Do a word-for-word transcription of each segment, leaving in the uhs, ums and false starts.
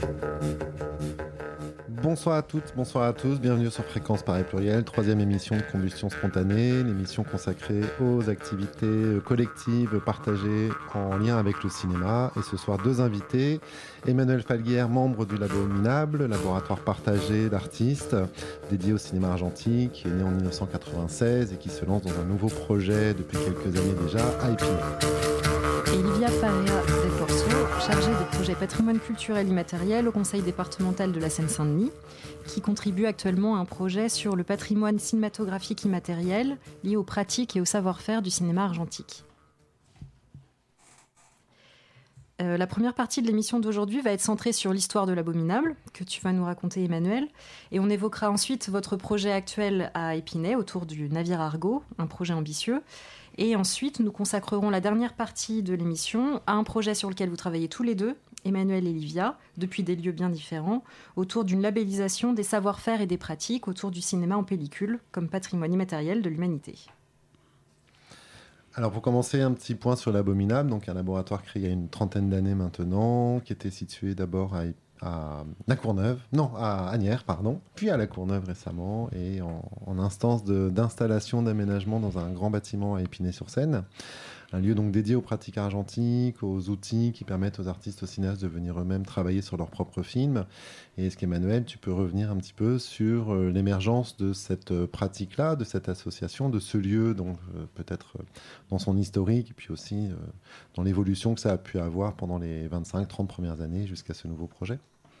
Bonsoir à toutes, bonsoir à tous, bienvenue sur Fréquence Paris Pluriel, troisième émission de Combustion Spontanée, l'émission consacrée aux activités collectives partagées en lien avec le cinéma. Et ce soir, deux invités, Emmanuel Falguière, membre du Labo Minable, laboratoire partagé d'artistes dédié au cinéma argentique, qui est né en dix-neuf cent quatre-vingt-seize et qui se lance dans un nouveau projet depuis quelques années déjà à Épinay. Et Livia Parea del Corso, chargée des projets patrimoine culturel immatériel au Conseil départemental de la Seine-Saint-Denis, qui contribue actuellement à un projet sur le patrimoine cinématographique immatériel lié aux pratiques et au savoir-faire du cinéma argentique. Euh, la première partie de l'émission d'aujourd'hui va être centrée sur l'histoire de l'Abominable, que tu vas nous raconter, Emmanuel. Et on évoquera ensuite votre projet actuel à Épinay, autour du navire Argo, un projet ambitieux. Et ensuite, nous consacrerons la dernière partie de l'émission à un projet sur lequel vous travaillez tous les deux, Emmanuel et Livia, depuis des lieux bien différents, autour d'une labellisation des savoir-faire et des pratiques autour du cinéma en pellicule, comme patrimoine immatériel de l'humanité. Alors pour commencer, un petit point sur l'Abominable, donc un laboratoire créé il y a une trentaine d'années maintenant, qui était situé d'abord à, à La Courneuve, non, à Asnières, pardon, puis à La Courneuve récemment, et en, en instance de, d'installation, d'aménagement dans un grand bâtiment à Épinay-sur-Seine. Un lieu donc dédié aux pratiques argentiques, aux outils qui permettent aux artistes, aux cinéastes de venir eux-mêmes travailler sur leurs propres films. Et est-ce qu'Emmanuel, tu peux revenir un petit peu sur euh, l'émergence de cette euh, pratique-là, de cette association, de ce lieu, donc euh, peut-être euh, dans son historique, et puis aussi euh, dans l'évolution que ça a pu avoir pendant les vingt-cinq trente premières années jusqu'à ce nouveau projet?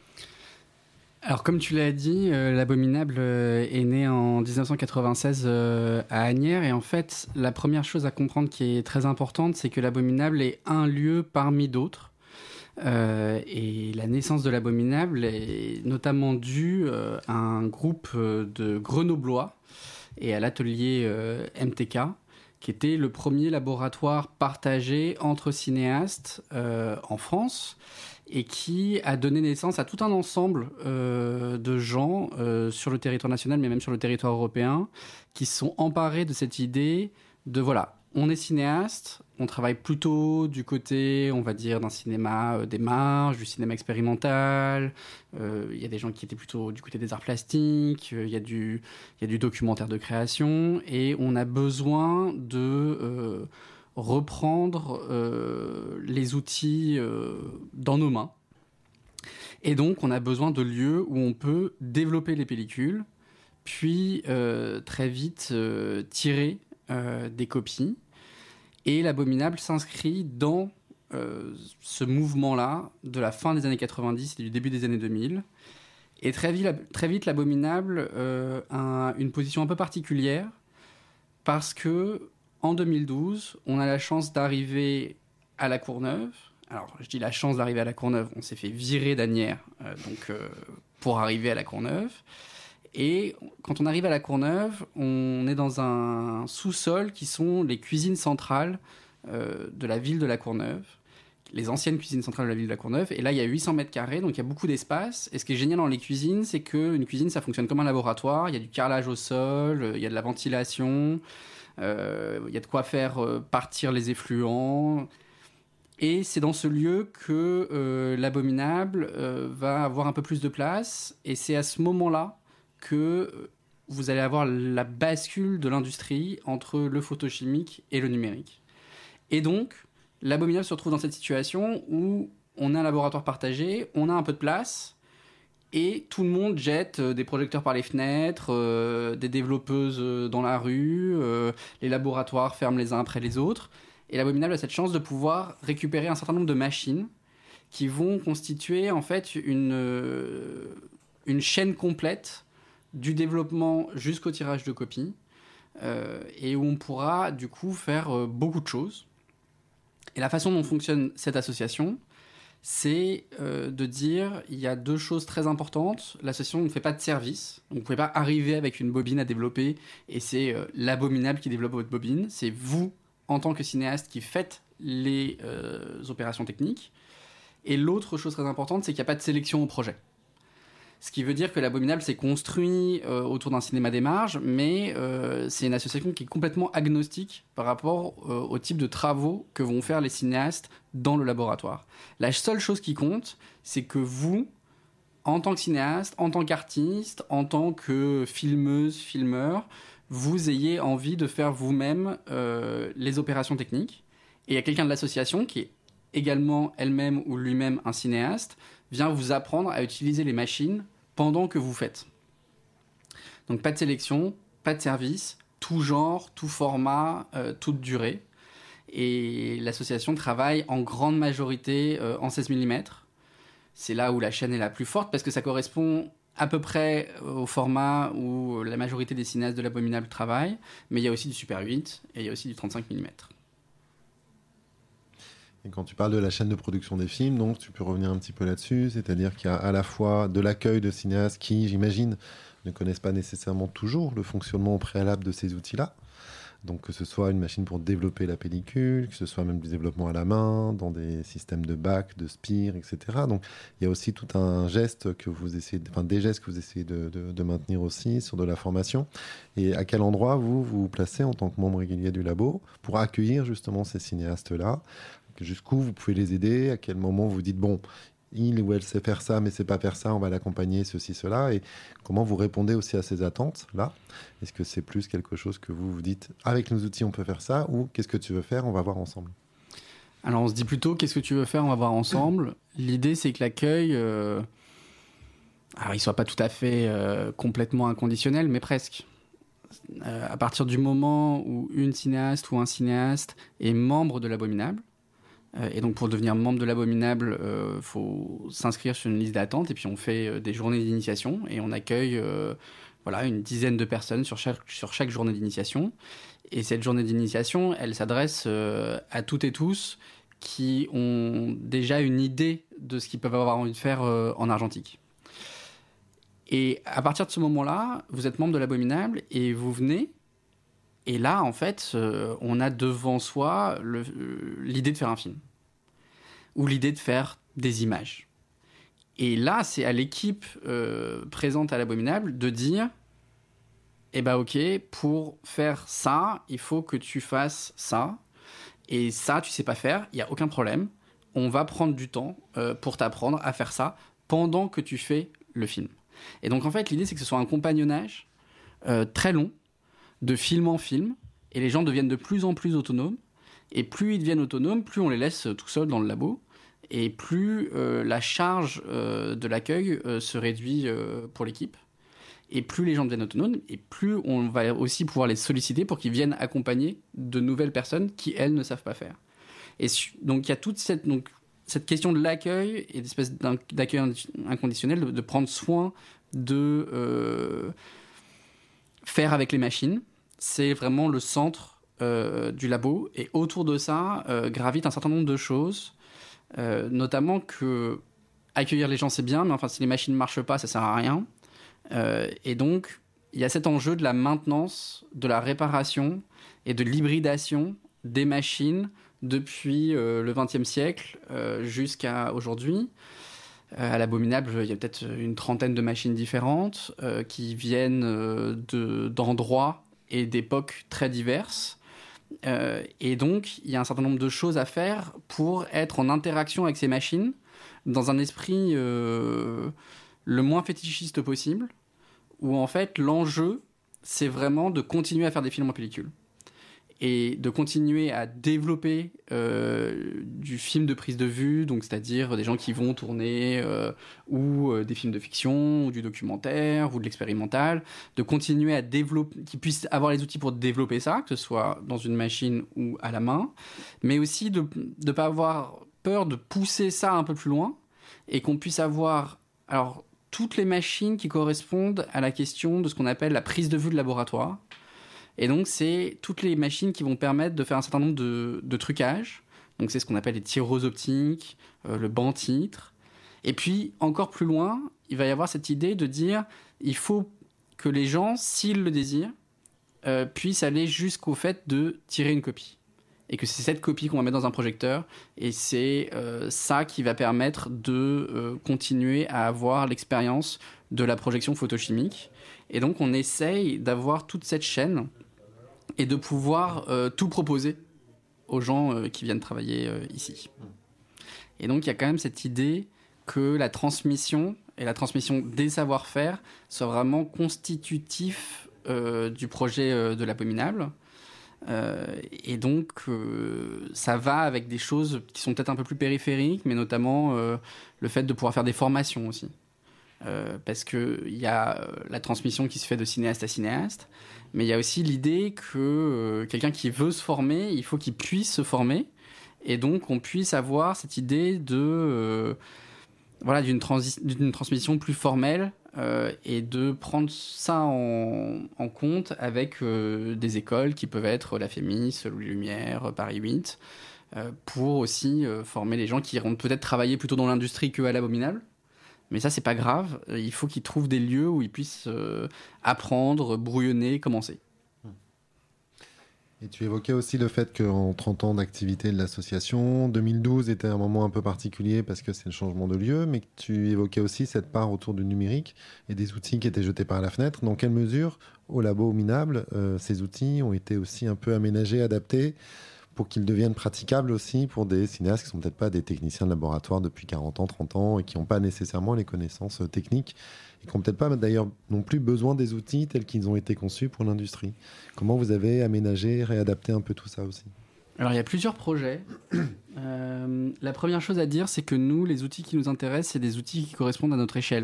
Alors, comme tu l'as dit, euh, l'Abominable euh, est né en dix-neuf cent quatre-vingt-seize euh, à Asnières. Et en fait, la première chose à comprendre qui est très importante, c'est que l'Abominable est un lieu parmi d'autres. Euh, et la naissance de l'Abominable est notamment due euh, à un groupe euh, de Grenoblois et à l'atelier euh, M T K, qui était le premier laboratoire partagé entre cinéastes euh, en France, et qui a donné naissance à tout un ensemble euh, de gens euh, sur le territoire national, mais même sur le territoire européen, qui se sont emparés de cette idée de, voilà, on est cinéaste, on travaille plutôt du côté, on va dire, d'un cinéma euh, des marges, du cinéma expérimental, il euh, y a des gens qui étaient plutôt du côté des arts plastiques, il euh, y, y a du documentaire de création, et on a besoin de... Euh, reprendre euh, les outils euh, dans nos mains. Et donc, on a besoin de lieux où on peut développer les pellicules, puis euh, très vite euh, tirer euh, des copies. Et l'Abominable s'inscrit dans euh, ce mouvement-là de la fin des années quatre-vingt-dix et du début des années deux mille. Et très vite, très vite l'Abominable euh, a une position un peu particulière parce que en deux mille douze, on a la chance d'arriver à La Courneuve. Alors, je dis la chance d'arriver à La Courneuve. On s'est fait virer d'Asnières euh, donc, euh, pour arriver à La Courneuve. Et quand on arrive à La Courneuve, on est dans un sous-sol qui sont les cuisines centrales euh, de la ville de La Courneuve. Les anciennes cuisines centrales de la ville de La Courneuve. Et là, il y a huit cents mètres carrés, donc il y a beaucoup d'espace. Et ce qui est génial dans les cuisines, c'est qu'une cuisine, ça fonctionne comme un laboratoire. Il y a du carrelage au sol, il y a de la ventilation... Il euh, y a de quoi faire euh, partir les effluents. Et c'est dans ce lieu que euh, l'Abominable euh, va avoir un peu plus de place. Et c'est à ce moment-là que vous allez avoir la bascule de l'industrie entre le photochimique et le numérique. Et donc, l'Abominable se retrouve dans cette situation où on a un laboratoire partagé, on a un peu de place... Et tout le monde jette euh, des projecteurs par les fenêtres, euh, des développeuses euh, dans la rue, euh, les laboratoires ferment les uns après les autres. Et l'Abominable a cette chance de pouvoir récupérer un certain nombre de machines qui vont constituer en fait une, euh, une chaîne complète du développement jusqu'au tirage de copies euh, et où on pourra du coup faire euh, beaucoup de choses. Et la façon dont fonctionne cette association, c'est euh, de dire il y a deux choses très importantes. L'association ne fait pas de service. Donc vous ne pouvez pas arriver avec une bobine à développer et c'est euh, l'Abominable qui développe votre bobine. C'est vous, en tant que cinéaste, qui faites les euh, opérations techniques. Et l'autre chose très importante, c'est qu'il n'y a pas de sélection au projet. Ce qui veut dire que l'Abominable s'est construit euh, autour d'un cinéma des marges, mais euh, c'est une association qui est complètement agnostique par rapport euh, au type de travaux que vont faire les cinéastes dans le laboratoire. La seule chose qui compte, c'est que vous, en tant que cinéaste, en tant qu'artiste, en tant que filmeuse, filmeur, vous ayez envie de faire vous-même euh, les opérations techniques. Et il y a quelqu'un de l'association qui est également elle-même ou lui-même un cinéaste, vient vous apprendre à utiliser les machines pendant que vous faites. Donc pas de sélection, pas de service, tout genre, tout format, euh, toute durée. Et l'association travaille en grande majorité euh, en seize millimètres. C'est là où la chaîne est la plus forte parce que ça correspond à peu près au format où la majorité des cinéastes de l'Abominable travaillent, mais il y a aussi du Super huit et il y a aussi du trente-cinq millimètres. Et quand tu parles de la chaîne de production des films, donc tu peux revenir un petit peu là-dessus, c'est-à-dire qu'il y a à la fois de l'accueil de cinéastes qui, j'imagine, ne connaissent pas nécessairement toujours le fonctionnement au préalable de ces outils-là. Donc que ce soit une machine pour développer la pellicule, que ce soit même du développement à la main, dans des systèmes de bac, de spire, et cetera. Donc il y a aussi tout un geste que vous essayez, de, enfin des gestes que vous essayez de, de, de maintenir aussi sur de la formation. Et à quel endroit vous vous placez en tant que membre régulier du labo pour accueillir justement ces cinéastes-là? Jusqu'où vous pouvez les aider? À quel moment vous dites bon, il ou elle sait faire ça, mais c'est pas faire ça, on va l'accompagner, ceci, cela. Et comment vous répondez aussi à ces attentes-là? Est-ce que c'est plus quelque chose que vous vous dites, avec nos outils, on peut faire ça, ou qu'est-ce que tu veux faire, on va voir ensemble? Alors, on se dit plutôt, qu'est-ce que tu veux faire, on va voir ensemble. L'idée, c'est que l'accueil, euh... alors, il soit pas tout à fait euh, complètement inconditionnel, mais presque. Euh, à partir du moment où une cinéaste ou un cinéaste est membre de l'Abominable, et donc pour devenir membre de l'Abominable, il euh, faut s'inscrire sur une liste d'attente et puis on fait euh, des journées d'initiation et on accueille euh, voilà, une dizaine de personnes sur chaque, sur chaque journée d'initiation. Et cette journée d'initiation, elle s'adresse euh, à toutes et tous qui ont déjà une idée de ce qu'ils peuvent avoir envie de faire euh, en argentique. Et à partir de ce moment-là, vous êtes membre de l'Abominable et vous venez. Et là, en fait, euh, on a devant soi le, euh, l'idée de faire un film. Ou l'idée de faire des images. Et là, c'est à l'équipe euh, présente à l'Abominable de dire eh ben ok, pour faire ça, il faut que tu fasses ça. Et ça, tu sais pas faire, il n'y a aucun problème. On va prendre du temps euh, pour t'apprendre à faire ça pendant que tu fais le film. Et donc, en fait, l'idée, c'est que ce soit un compagnonnage euh, très long, de film en film, et les gens deviennent de plus en plus autonomes, et plus ils deviennent autonomes, plus on les laisse tout seuls dans le labo, et plus euh, la charge euh, de l'accueil euh, se réduit euh, pour l'équipe, et plus les gens deviennent autonomes, et plus on va aussi pouvoir les solliciter pour qu'ils viennent accompagner de nouvelles personnes qui, elles, ne savent pas faire. Et su- donc il y a toute cette, donc, cette question de l'accueil, et d'espèce d'accueil inconditionnel, de, de prendre soin de euh, faire avec les machines. C'est vraiment le centre euh, du labo. Et autour de ça, euh, gravitent un certain nombre de choses. Euh, notamment que accueillir les gens, c'est bien, mais enfin, si les machines ne marchent pas, ça ne sert à rien. Euh, et donc, il y a cet enjeu de la maintenance, de la réparation et de l'hybridation des machines depuis euh, le vingtième siècle euh, jusqu'à aujourd'hui. Euh, à l'Abominable, il y a peut-être une trentaine de machines différentes euh, qui viennent euh, de, d'endroits et d'époques très diverses. Euh, et donc, il y a un certain nombre de choses à faire pour être en interaction avec ces machines dans un esprit euh, le moins fétichiste possible, où en fait, l'enjeu, c'est vraiment de continuer à faire des films en pellicule. Et de continuer à développer euh, du film de prise de vue, donc c'est-à-dire des gens qui vont tourner euh, ou euh, des films de fiction, ou du documentaire, ou de l'expérimental, de continuer à développer, qu'ils puissent avoir les outils pour développer ça, que ce soit dans une machine ou à la main, mais aussi de ne pas avoir peur de pousser ça un peu plus loin, et qu'on puisse avoir alors, toutes les machines qui correspondent à la question de ce qu'on appelle la prise de vue de laboratoire. Et donc, c'est toutes les machines qui vont permettre de faire un certain nombre de, de trucages. Donc, c'est ce qu'on appelle les tireuses optiques, euh, le banc-titre. Et puis, encore plus loin, il va y avoir cette idée de dire il faut que les gens, s'ils le désirent, euh, puissent aller jusqu'au fait de tirer une copie. Et que c'est cette copie qu'on va mettre dans un projecteur. Et c'est euh, ça qui va permettre de euh, continuer à avoir l'expérience de la projection photochimique. Et donc, on essaye d'avoir toute cette chaîne et de pouvoir euh, tout proposer aux gens euh, qui viennent travailler euh, ici. Et donc, il y a quand même cette idée que la transmission et la transmission des savoir-faire soit vraiment constitutif euh, du projet euh, de l'Abominable. Euh, et donc, euh, ça va avec des choses qui sont peut-être un peu plus périphériques, mais notamment euh, le fait de pouvoir faire des formations aussi. Euh, parce qu'il y a la transmission qui se fait de cinéaste à cinéaste, mais il y a aussi l'idée que euh, quelqu'un qui veut se former, il faut qu'il puisse se former, et donc on puisse avoir cette idée de, euh, voilà, d'une, transi- d'une transmission plus formelle, euh, et de prendre ça en, en compte avec euh, des écoles qui peuvent être la Fémis, Louis Lumière, Paris huit, euh, pour aussi euh, former les gens qui iront peut-être travailler plutôt dans l'industrie qu'à l'Abominable. Mais ça, c'est pas grave. Il faut qu'ils trouvent des lieux où ils puissent euh, apprendre, brouillonner, commencer. Et tu évoquais aussi le fait qu'en trente ans d'activité de l'association, deux mille douze était un moment un peu particulier parce que c'est le changement de lieu, mais que tu évoquais aussi cette part autour du numérique et des outils qui étaient jetés par la fenêtre. Dans quelle mesure, au labo Minable, euh, ces outils ont été aussi un peu aménagés, adaptés pour qu'ils deviennent praticables aussi pour des cinéastes qui ne sont peut-être pas des techniciens de laboratoire depuis quarante ans, trente ans et qui n'ont pas nécessairement les connaissances techniques et qui n'ont peut-être pas d'ailleurs non plus besoin des outils tels qu'ils ont été conçus pour l'industrie. Comment vous avez aménagé, réadapté un peu tout ça aussi ? Alors, il y a plusieurs projets. euh, la première chose à dire, c'est que nous, les outils qui nous intéressent, c'est des outils qui correspondent à notre échelle.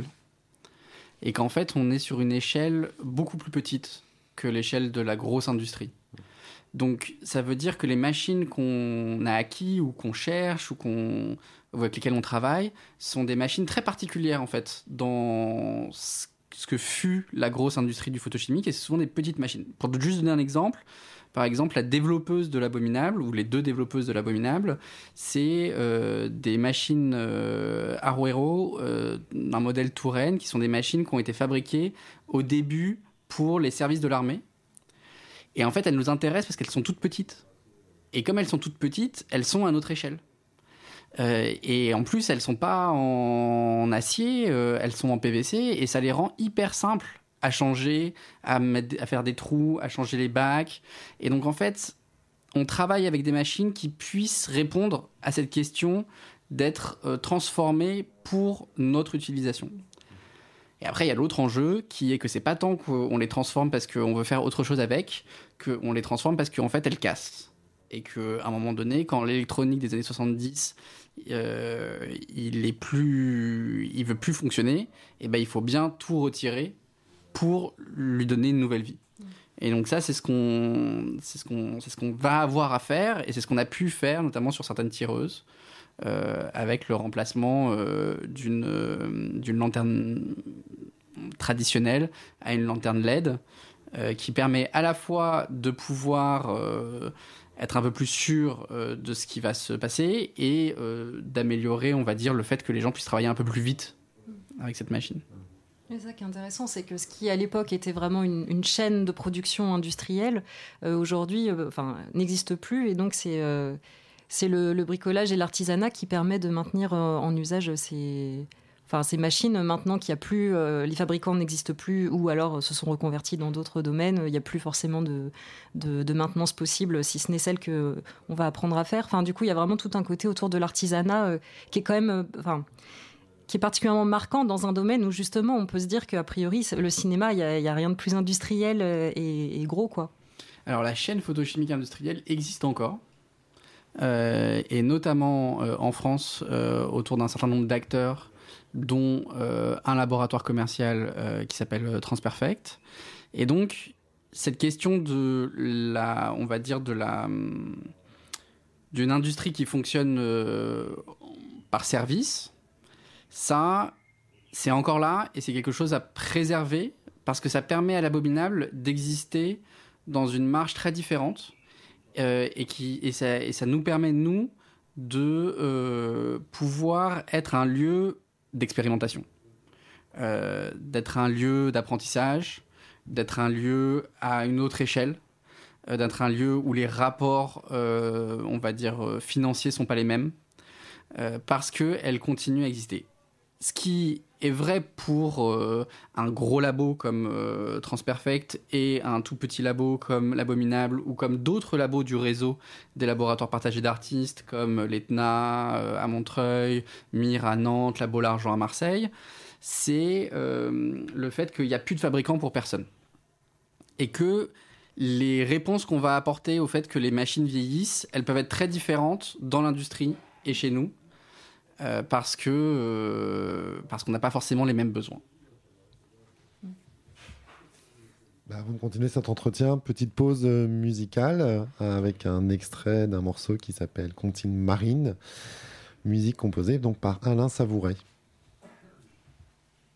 Et qu'en fait, on est sur une échelle beaucoup plus petite que l'échelle de la grosse industrie. Donc, ça veut dire que les machines qu'on a acquis ou qu'on cherche ou, qu'on, ou avec lesquelles on travaille sont des machines très particulières, en fait, dans ce que fut la grosse industrie du photochimique. Et ce sont des petites machines. Pour juste donner un exemple, par exemple, la développeuse de l'Abominable, ou les deux développeuses de l'Abominable, c'est euh, des machines euh, Aruero euh, d'un modèle Touraine, qui sont des machines qui ont été fabriquées au début pour les services de l'armée. Et en fait, elles nous intéressent parce qu'elles sont toutes petites. Et comme elles sont toutes petites, elles sont à notre échelle. Euh, et en plus, elles ne sont pas en acier, euh, elles sont en P V C, et ça les rend hyper simples à changer, à, mettre, à faire des trous, à changer les bacs. Et donc, en fait, on travaille avec des machines qui puissent répondre à cette question d'être euh, transformées pour notre utilisation. Et après, il y a l'autre enjeu qui est que c'est pas tant qu'on les transforme parce qu'on veut faire autre chose avec, qu'on les transforme parce qu'en fait, elles cassent. Et qu'à un moment donné, quand l'électronique des années soixante-dix, euh, il est plus, il veut plus fonctionner, et ben il faut bien tout retirer pour lui donner une nouvelle vie. Et donc ça, c'est ce qu'on, c'est ce qu'on, c'est ce qu'on va avoir à faire, et c'est ce qu'on a pu faire, notamment sur certaines tireuses. Euh, avec le remplacement euh, d'une, euh, d'une lanterne traditionnelle à une lanterne L E D euh, qui permet à la fois de pouvoir euh, être un peu plus sûr euh, de ce qui va se passer et euh, d'améliorer, on va dire, le fait que les gens puissent travailler un peu plus vite avec cette machine. Et ça qui est intéressant, c'est que ce qui à l'époque était vraiment une, une chaîne de production industrielle, euh, aujourd'hui euh, enfin, n'existe plus, et donc c'est... Euh, C'est le, le bricolage et l'artisanat qui permet de maintenir euh, en usage ces, enfin, ces machines. Maintenant qu'il y a plus, euh, les fabricants n'existent plus ou alors se sont reconvertis dans d'autres domaines, il n'y a plus forcément de, de, de maintenance possible, si ce n'est celle qu'on va apprendre à faire. Enfin, du coup, il y a vraiment tout un côté autour de l'artisanat euh, qui est quand même... Euh, enfin, qui est particulièrement marquant dans un domaine où justement on peut se dire qu'a priori le cinéma, il n'y a, a rien de plus industriel et, et gros, quoi. Alors la chaîne photochimique industrielle existe encore. Euh, et notamment euh, en France, euh, autour d'un certain nombre d'acteurs, dont euh, un laboratoire commercial euh, qui s'appelle Transperfect. Et donc, cette question de la, on va dire, de la, d'une industrie qui fonctionne euh, par service, ça, c'est encore là et c'est quelque chose à préserver parce que ça permet à l'Abominable d'exister dans une marge très différente. Euh, et, qui, et, ça, et ça nous permet, nous, de euh, pouvoir être un lieu d'expérimentation, euh, d'être un lieu d'apprentissage, d'être un lieu à une autre échelle, euh, d'être un lieu où les rapports, euh, on va dire, financiers ne sont pas les mêmes, euh, parce qu'elle continue à exister. Ce qui est vrai pour euh, un gros labo comme euh, Transperfect et un tout petit labo comme l'Abominable ou comme d'autres labos du réseau des laboratoires partagés d'artistes comme l'Etna euh, à Montreuil, Mire à Nantes, Labo L'Argent à Marseille. c'est euh, le fait qu'il n'y a plus de fabricants pour personne. Et que les réponses qu'on va apporter au fait que les machines vieillissent, elles peuvent être très différentes dans l'industrie et chez nous, euh, parce que euh, parce qu'on n'a pas forcément les mêmes besoins. Bah, avant de continuer cet entretien, petite pause musicale euh, avec un extrait d'un morceau qui s'appelle Comptine Marine, musique composée donc par Alain Savouret.